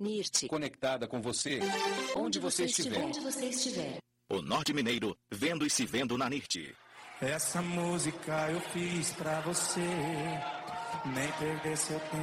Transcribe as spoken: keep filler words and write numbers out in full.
NIRT. Conectada com você, onde, onde você, você estiver. Onde você estiver. O Norte Mineiro, vendo e se vendo na NIRT. Essa música eu fiz pra você, nem perder seu tempo.